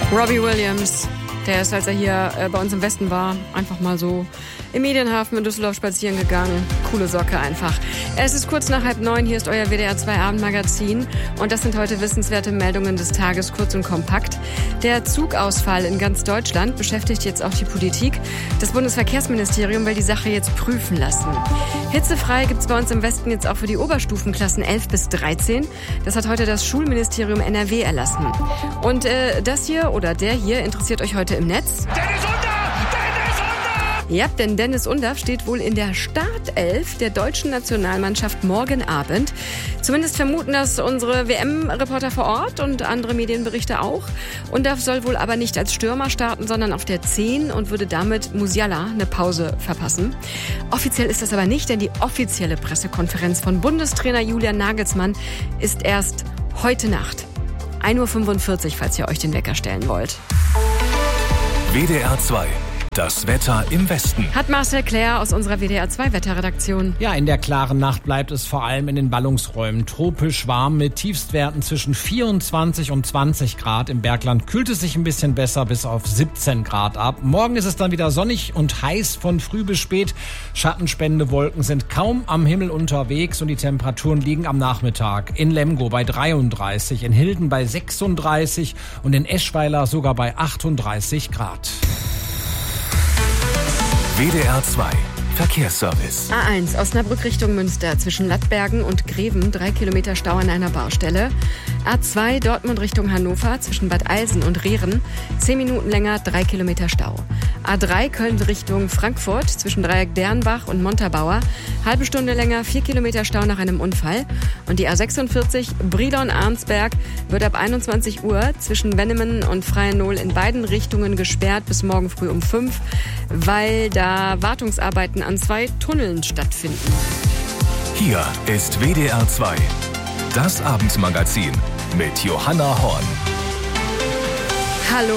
Robbie Williams, der ist, als er hier bei uns im Westen war, einfach mal so im Medienhafen in Düsseldorf spazieren gegangen. Coole Socke einfach. Es ist kurz nach 8:30, hier ist euer WDR 2 Abendmagazin und das sind heute wissenswerte Meldungen des Tages, kurz und kompakt. Der Zugausfall in ganz Deutschland beschäftigt jetzt auch die Politik. Das Bundesverkehrsministerium will die Sache jetzt prüfen lassen. Hitzefrei gibt's bei uns im Westen jetzt auch für die Oberstufenklassen 11 bis 13. Das hat heute das Schulministerium NRW erlassen. Und das hier oder der hier interessiert euch heute im Netz. Dennis Undaff! Ja, denn Dennis Undaff steht wohl in der Startelf der deutschen Nationalmannschaft morgen Abend. Zumindest vermuten das unsere WM-Reporter vor Ort und andere Medienberichte auch. Undaff soll wohl aber nicht als Stürmer starten, sondern auf der 10 und würde damit Musiala eine Pause verpassen. Offiziell ist das aber nicht, denn die offizielle Pressekonferenz von Bundestrainer Julian Nagelsmann ist erst heute Nacht. 1:45 Uhr, falls ihr euch den Wecker stellen wollt. WDR 2. Das Wetter im Westen. Hat Marcel Claire aus unserer WDR 2 Wetterredaktion. Ja, in der klaren Nacht bleibt es vor allem in den Ballungsräumen tropisch warm mit Tiefstwerten zwischen 24 und 20 Grad. Im Bergland kühlt es sich ein bisschen besser bis auf 17 Grad ab. Morgen ist es dann wieder sonnig und heiß von früh bis spät. Schattenspendende Wolken sind kaum am Himmel unterwegs und die Temperaturen liegen am Nachmittag in Lemgo bei 33, in Hilden bei 36 und in Eschweiler sogar bei 38 Grad. WDR 2 Verkehrsservice. A1 Osnabrück Richtung Münster zwischen Lattbergen und Greven 3 Kilometer Stau an einer Baustelle. A2 Dortmund Richtung Hannover zwischen Bad Eilsen und Rehren 10 Minuten länger 3 Kilometer Stau. A3 Köln Richtung Frankfurt zwischen Dreieck Dernbach und Montabaur halbe Stunde länger 4 Kilometer Stau nach einem Unfall. Und die A46 Brilon-Arnsberg wird ab 21 Uhr zwischen Wennemen und Freiennohl in beiden Richtungen gesperrt bis morgen früh um 5, weil da Wartungsarbeiten an 2 Tunneln stattfinden. Hier ist WDR 2. Das Abendmagazin mit Johanna Horn. Hallo